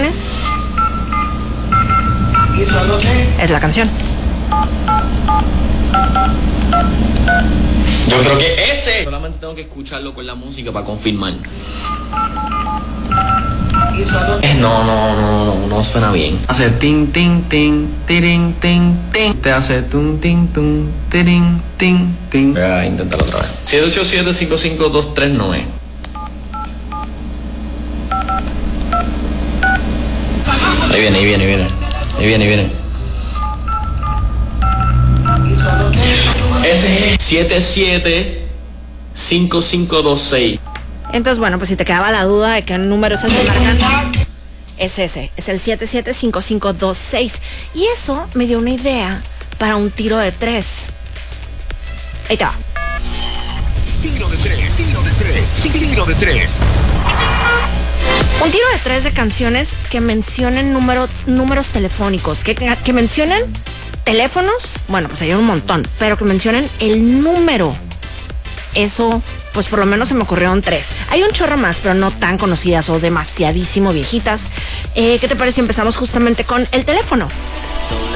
canciones. Es la canción. Yo creo que ese. Solamente tengo que escucharlo con la música para confirmar. No suena bien. Hace ting ting ting tiring ting ting. Te hace tum ting tum tiring ting ting. Voy a intentarlo otra vez. 787-55239. Ahí viene. Ese es 775526. Entonces, bueno, pues si te quedaba la duda de qué número es el que marcan, es ese, es el 775526. Y eso me dio una idea para un tiro de 3. Ahí te va. Tiro de tres. Un tiro de 3 de canciones que mencionen números telefónicos, que mencionen teléfonos, bueno, pues hay un montón, pero que mencionen el número. Eso, pues por lo menos se me ocurrieron 3. Hay un chorro más, pero no tan conocidas o demasiadísimo viejitas. ¿Qué te parece si empezamos justamente con el teléfono?